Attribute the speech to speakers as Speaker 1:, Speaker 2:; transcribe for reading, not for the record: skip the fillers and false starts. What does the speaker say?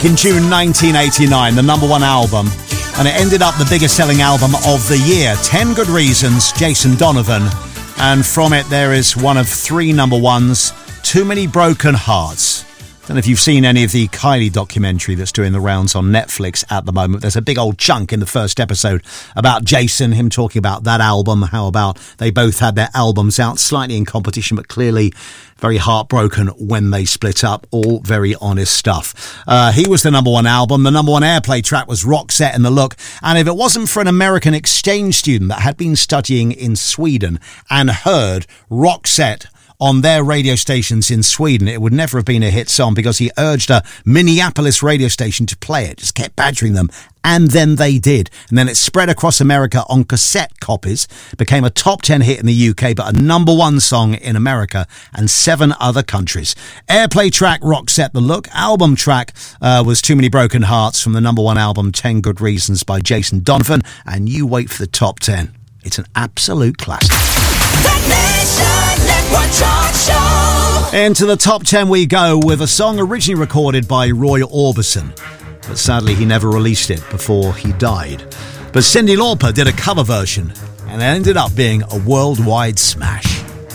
Speaker 1: In June 1989, the number one album, and it ended up the biggest selling album of the year, 10 Good Reasons, Jason Donovan, and from it there is one of three number ones, Too Many Broken Hearts. Don't know if you've seen any of the Kylie documentary that's doing the rounds on Netflix at the moment. There's a big old chunk in the first episode about Jason, him talking about that album, how about they both had their albums out slightly in competition, but clearly very heartbroken when they split up. All very honest stuff. He was the number one album. The number one airplay track was Roxette and The Look. And if it wasn't for an American exchange student that had been studying in Sweden and heard Roxette on their radio stations in Sweden, it would never have been a hit song because he urged a Minneapolis radio station to play it, just kept badgering them, and then they did. And then it spread across America on cassette copies, became a top 10 hit in the UK, but a number one song in America and 7 other countries. Airplay track, Roxette, The Look. Album track was Too Many Broken Hearts from the number one album, 10 Good Reasons by Jason Donovan. And you wait for the top 10. It's an absolute classic. Into the top 10 we go with a song originally recorded by Roy Orbison, but sadly he never released it before he died. But Cyndi Lauper did a cover version and it ended up being a worldwide smash.